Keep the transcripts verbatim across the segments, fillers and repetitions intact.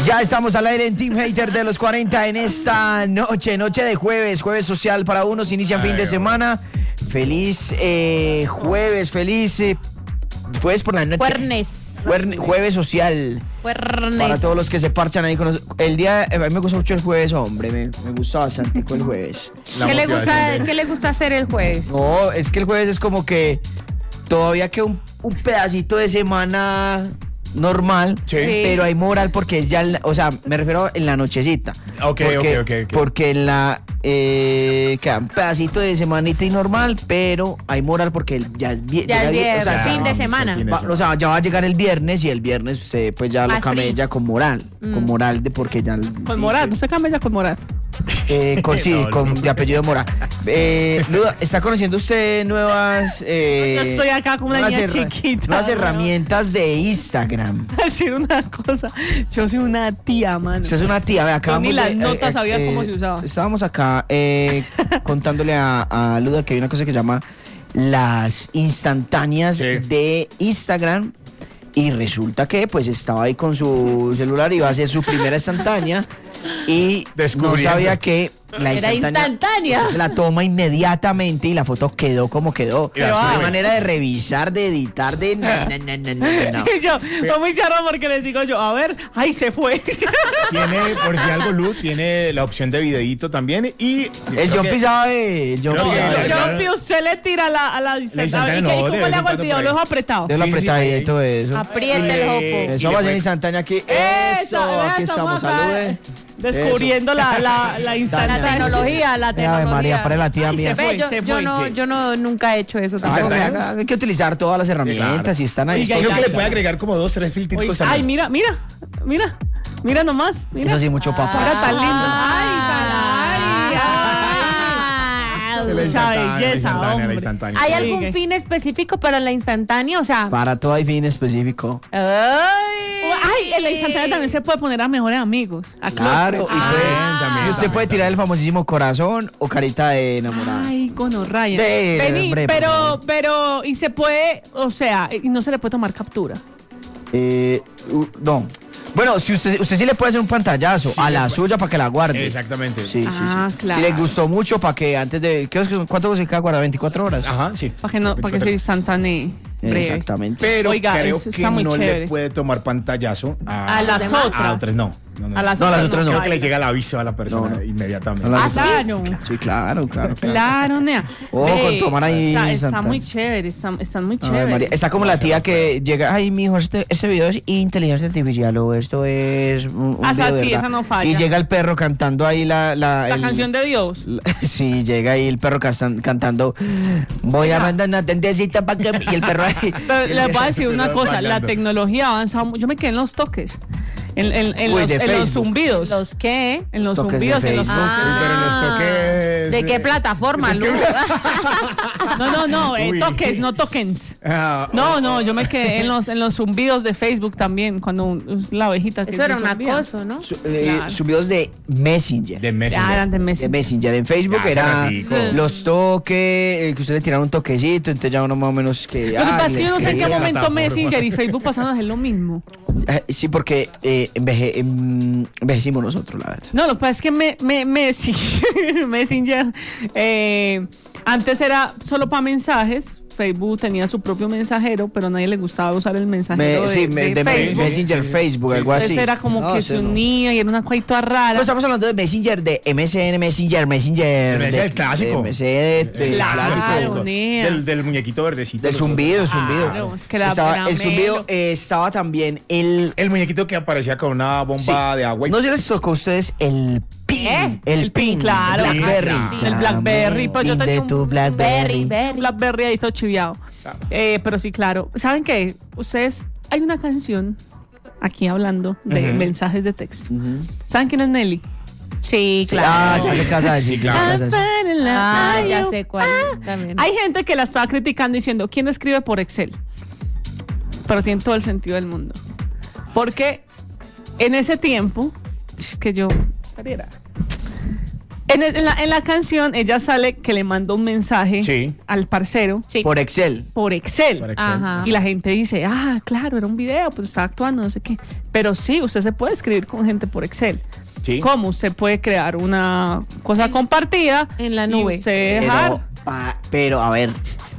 Ya estamos al aire en Team Hater de los cuarenta en esta noche, noche de jueves, jueves social para unos, inician fin de semana. Feliz eh, jueves, feliz eh, jueves por la noche. Juernes. Juerne- jueves social. Juernes. Para todos los que se parchan ahí con los, el día, a mí me gusta mucho el jueves, hombre, me, me gusta bastante el jueves. ¿Qué le, gusta, ¿Qué le gusta hacer el jueves? No, es que el jueves es como que todavía queda un, un pedacito de semana normal, Sí. Sí. pero hay moral porque es ya, en la- o sea, me refiero en la nochecita. Ok, porque, ok, ok, ok. Porque en la, eh, queda un pedacito de semanita y normal, pero hay moral porque el- ya es vie- Ya llega el vie- viernes, o sea, fin de vamos, semana. el fin de va- o sea, ya va a llegar el viernes y el viernes usted pues ya lo Más free. camella con moral, con Mm. moral de porque ya... Con Morat, usted cambia con Morat. Eh, con, sí, No, con no. de apellido Mora. Eh, Luda, ¿está conociendo usted nuevas... Eh, Yo estoy acá como una nuevas niña herra- chiquita, Nuevas ¿no? herramientas de Instagram. Decir una cosa, yo soy una tía, mano. Usted es una tía, vea, acabamos ni las de, notas sabía cómo se usaba. Estábamos acá eh, contándole a, a Luda que hay una cosa que se llama las instantáneas Sí. de Instagram. Y resulta que pues estaba ahí con su celular y iba a hacer su primera instantánea y no Descubriendo. sabía que la Era instantánea. la toma inmediatamente y la foto quedó como quedó. Y la No hay sube. manera de revisar, de editar, de... no, no, no, no, no, no. Y yo, fue muy charro porque les digo yo, a ver, ay, se fue. Tiene, por si algo, Lu, tiene la opción de videíto también. Y El creo Jumpy que- sabe, el Jumpy Creo que- sabe. Yo- Yo, yo, usted le tira la, a la instantánea ¿Y no, qué- de ¿Cómo vez le en hago el cuando video? por Lo ahí. dejo apretado. Yo lo Sí, sí, sí, apretadito ahí. eso. Aprieta el Eh, jopo. y Eso le va a ser puede- instantánea aquí. Eso, vea, aquí estamos, acá salude. Descubriendo la, la, la La instantánea. tecnología, la Ave tecnología. María, para la tía Ay, mía. se Ve, fue, yo, se yo fue, no, sí. yo no, nunca he hecho eso tampoco. Hay, Instantánea. hay que utilizar todas las herramientas claro. y están ahí. Oiga, Creo ya, que le ya. puede agregar como dos, tres Oye, filtritos ay, también. mira, mira, mira, mira nomás. Mira. Eso sí, mucho papá. Mira, tan lindo. Ay, Ah. tan, ay, La ay. Mucha instantánea, la belleza, instantánea, la hombre. instantánea. ¿Hay Oiga. algún fin específico para la instantánea? O sea, Para todo hay fin específico. ¡ay! Ay, en la instantánea también se puede poner a mejores amigos. A Claro, close y, friends. puede- Ah. también, y usted también, puede tirar el famosísimo corazón o carita de enamorada. Ay, gonorraya. Ve, Vení, hombre, por pero, favor. pero, y se puede, o sea, y no se le puede tomar captura. Eh, uh, no. Bueno, si usted, usted sí le puede hacer un pantallazo Sí, a le la puede. suya para que la guarde. Exactamente. Sí, sí, Ah, sí. claro. Si le gustó mucho para que antes de... ¿qué es que- ¿Cuánto se queda guardar? ¿veinticuatro horas? Ajá, sí. Para que, no, para que se instantanee breve. Exactamente. Pero Oiga, creo eso que está muy no chévere. le puede tomar pantallazo a, A las demás. otras. a otras. No, no, no. A las No, las otras otras no. Creo que le Ay, llega el aviso a la persona No, no. inmediatamente. No, Ah, Sí, claro. Sí, claro, claro. claro. Claro, nea. Ojo Ve, con tomar ahí Está, está instantáneo. muy chévere, están, están muy Ay, chéveres. María, está como la tía que llega, ay, mijo, este, este video es inteligencia artificial o esto es un, un Ah, esa video de sí, verdad. esa no falla. Y llega el perro cantando ahí la... La, La el- canción de Dios. la- sí, llega ahí el perro castan- cantando, voy a Oiga. mandar una tendecita para que... Y el perro ahí... Pero les voy a decir una Pero cosa, la bailando. tecnología ha avanzado mucho. Yo me quedé en los toques, en, en- en Uy, los, de en los Facebook. zumbidos. ¿Los qué? en los toques de zumbidos, en los Facebook. toques. Uy, pero en los toques, ¿De qué eh, plataforma, Lu? No, no, no, eh, Uy. toques, no tokens. Ah, No, no, yo me quedé en los, en los zumbidos de Facebook también, cuando un- es la abejita. que Eso era se un zumbía. acoso, ¿no? Su- eh, Claro. Subidos de Messenger. de Messenger. Ya eran de De Messenger. Messenger. En Facebook Ya, era ese ratico. los toques, eh, que usted le tirara un toquecito, entonces ya uno más o menos que... Lo que ah, pasa es le que yo no sé en qué escribía. momento plataforma. Messenger y Facebook pasaron a hacer lo mismo. Eh, Sí, porque eh, enveje- em, envejecimos nosotros, la verdad. No, lo que pasa es que me, me, Messi- Messenger eh, antes era solo para mensajes. Facebook tenía su propio mensajero, pero a nadie le gustaba usar el mensajero Me- de, sí, me- de de Facebook. Messenger, Facebook, Sí, algo sí. así. Entonces era como No, que ese se no. unía y era una cosa rara. No estamos hablando de Messenger, de M S N, Messenger, Messenger. El Messenger de- clásico. de M S N, de- El Claro, clásico. nea. Del, del muñequito verdecito. del zumbido, el zumbido. Claro, es que la- Estaba- era el zumbido melo. eh, estaba también el... El muñequito que aparecía con una bomba Sí. de agua. y- No sé si les tocó a ustedes el pin. ¿Eh? El, El pin, pin, claro. Blackberry. Ajá, El Blackberry, pues yo Pin tenía de un tu Blackberry. Berry. Un Blackberry ahí todo chiviado. Claro. Eh, pero sí, claro. ¿Saben qué? Ustedes, hay una canción aquí hablando de Ujú. mensajes de texto. Ujú. ¿Saben quién es Nelly? Sí, Sí, ah, claro. ya se casa de decir, claro. ya se casa de decir. Ah, Ay, ya yo- sé cuál también. Hay gente que la está criticando diciendo, ¿quién escribe por Excel? Pero tiene todo el sentido del mundo. Porque en ese tiempo, es que yo... espera. En, el- en la, en la canción ella sale que le manda un mensaje Sí. al parcero Sí. Por Excel. por Excel. Por Excel. Ajá. Y la gente dice, ah, claro, era un video, pues estaba actuando, no sé qué. Pero sí, usted se puede escribir con gente por Excel. Sí. ¿Cómo? Usted puede crear una cosa compartida En la y nube. usted dejar. Pero, pa- pero a ver.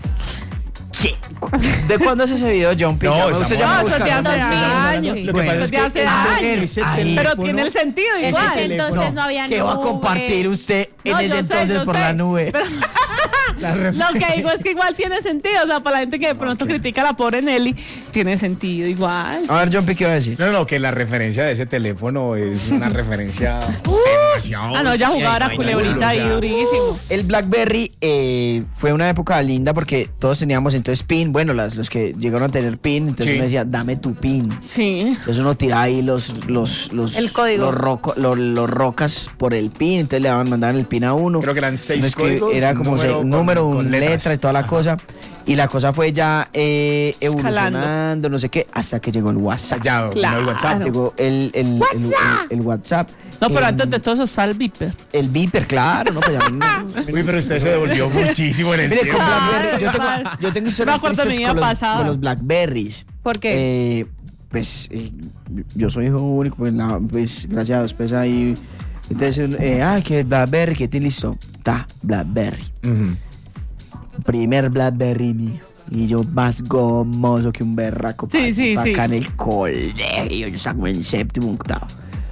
¿Qué? ¿De cuándo es ese video, John P? No, Ya me- estamos- usted ya me No, eso busca, te ¿no? hace dos mil. años. Lo que Bueno, pasa eso es te que hace el- años. ese Ay. Pero teléfono- tiene el sentido En igual. ese teléfono. entonces no había ¿Qué va a nube. compartir usted en No, ese yo sé, entonces yo por sé. la nube? Pero La lo referencia. que digo es que igual tiene sentido. O sea, para la gente que de pronto critica a la pobre Nelly, tiene sentido igual. A ver, John P, ¿qué va a decir? No, no, que la referencia de ese teléfono es una referencia demasiado. Ah, no, ya jugaba a Sí, culebrita ahí o sea, durísimo. El BlackBerry eh, fue una época linda porque todos teníamos entonces PIN. Bueno, las, los que llegaron a tener PIN, entonces Sí. uno decía, dame tu PIN. Sí. Entonces uno tiraba ahí los, los, los, El código. los, roco- los, los rocas por el PIN, entonces le daban, mandaban el PIN a uno. Creo que eran seis Uno escribía- códigos, Era un como número se- un con- número, con una letras. letra y toda la Ajá. cosa. Y la cosa fue ya eh, Escalando. evolucionando, no sé qué, hasta que llegó el WhatsApp. Ya, vino Claro. el WhatsApp. Llegó el, el, el, el, el WhatsApp. No, pero el- antes de todo eso está el Viper. El Viper, claro, ¿no? Pues ya no- Uy, pero usted se devolvió muchísimo en el Mire, con tiempo. Blackberry, yo tengo, Claro. yo tengo Me historias acuerdo de tristes mi con vida los, pasada. con los Blackberries. ¿Por qué? Eh, pues eh, yo soy hijo único, pues, la- pues gracias a Dios, pues ahí. Entonces, eh, ay, que Blackberry, que te listo. Ta, Blackberry. Ujú. Primer Blackberry mío. Y yo más gomoso que un berraco. Sí, pa- sí, pa' sí. acá en el colegio. Yo salgo en séptimo, octavo.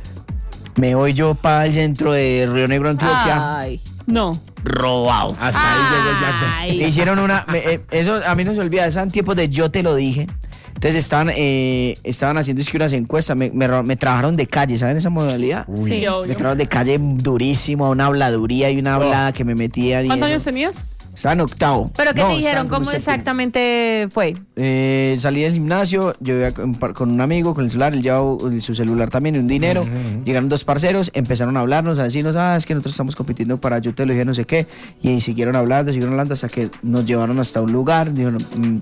Me voy yo para el centro de Río Negro, Antioquia. Ay. No. Robado. Hasta ahí llegó el Blackberry. Me Ay. hicieron una. me- eh, eso a mí no se olvida. Eran tiempos de yo te lo dije. Entonces estaban, eh, estaban haciendo es que unas encuestas. Me, me, ro- me trabajaron de calle, ¿saben esa modalidad? Uy. Sí. Sí, obvio. Me trabajaron de calle durísimo, una habladuría y una hablada que me metían. y ¿Cuántos eso. años tenías? Estaba en octavo. ¿Pero qué No, te estaba dijeron? como en ¿Cómo séptimo. exactamente fue? Eh, salí del gimnasio, yo iba con, par- con un amigo, con el celular, él llevaba su celular también y un dinero. Llegaron dos parceros, empezaron a hablarnos, a decirnos, ah, es que nosotros estamos compitiendo para yo te lo dije, no sé qué. Y siguieron hablando, siguieron hablando hasta que nos llevaron hasta un lugar. Dijeron, mm,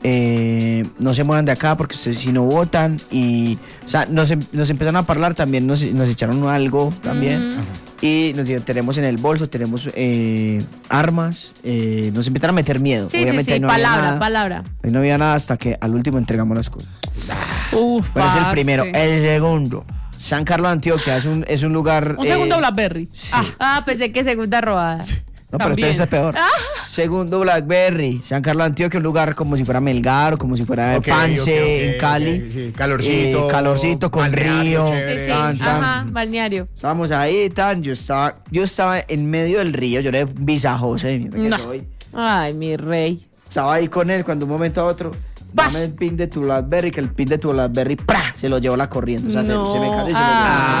eh, no se muevan de acá porque ustedes si no votan. Y, o sea, nos, em- nos empezaron a hablar también, nos, nos echaron algo también. Y nos dijeron, tenemos en el bolso, tenemos eh, armas. eh, nos empezaron a meter miedo. Sí, sí, Obviamente sí. ahí no había Palabra, nada. palabra. Ahí no había nada hasta que al último entregamos las cosas. Uf, Pero es el parce. primero. El segundo. San Carlos de Antioquia es un, es un lugar. Un eh, segundo Blackberry. Ah, Ah, pensé que segunda robada. No, pero también. este es peor. Segundo Blackberry. San Carlos de Antioquia, un lugar como si fuera Melgar o como si fuera Ok, Pance ok, ok, en Cali. ok, sí. Calorcito, Eh, calorcito con balneario, río. chévere. Sí, sí. Tan, tan. Ajá, balneario. Estábamos ahí, tan. Yo estaba, yo estaba en medio del río. Yo era visajoso. eh, mierda que No. soy. Ay, mi rey. Estaba ahí con él cuando de un momento a otro. Bash. Dame el pin de tu Blackberry, que el pin de tu Blackberry ¡pra! Se lo llevó la corriente. O sea, se- No. se, me cayó y se lo llevó.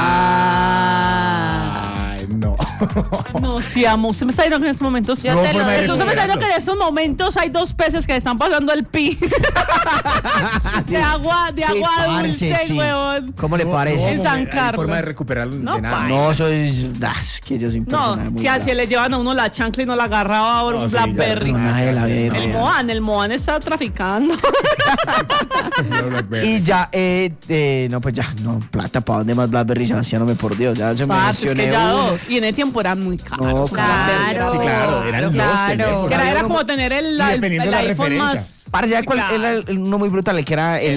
Ah. Ay, no. no, sí, amo. Usted me está diciendo que en estos momentos. Yo No, te lo forma de Eso, usted me está diciendo recuperarlo. que en estos momentos hay dos peces que están pasando el pi. de agua, de Sí, agua parce, dulce, sí. huevón. ¿Cómo le No, parece? no, En San hay Carlos. forma de recuperarlo No, de nada. pa. No, soy. ah, es que yo soy un No, personaje muy si así bravo. le llevan a uno la chancla y no la agarraba ahora No, un sí, ya, Blackberry. personaje de la Sí, verga. El Moan, el Moan está traficando. No, Blackberry. Y ya, eh, eh, no, pues ya, no, plata, ¿para dónde más Blackberry, Sebastián? No me por Dios, ya se me Parce, es mencioné que ya uno. dos. Y en el tiempo eran muy caros. No, un Blackberry. claro. Sí, claro, eran dos Claro. teléfonos. Que era, era uno- como tener el, Y el, dependiendo el de la iPhone referencia. más. Parce, ¿sabe cuál Claro. era el- uno muy brutal? El que era el,